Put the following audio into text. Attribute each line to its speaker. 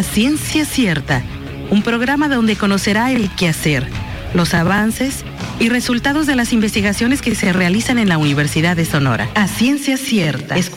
Speaker 1: A Ciencia Cierta, un programa donde conocerá el quehacer, los avances y resultados de las investigaciones que se realizan en la Universidad de Sonora. A Ciencia Cierta.